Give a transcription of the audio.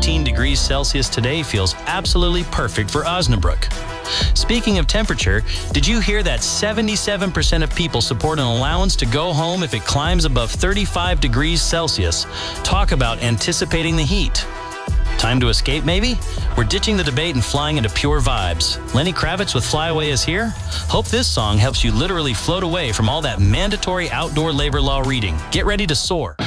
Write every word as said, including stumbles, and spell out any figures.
fifteen degrees Celsius today feels absolutely perfect for Osnabrück. Speaking of temperature, did you hear that seventy-seven percent of people support an allowance to go home if it climbs above thirty-five degrees Celsius? Talk about anticipating the heat. Time to escape, maybe? We're ditching the debate and flying into pure vibes. Lenny Kravitz with Fly Away is here. Hope this song helps you literally float away from all that mandatory outdoor labor law reading. Get ready to soar.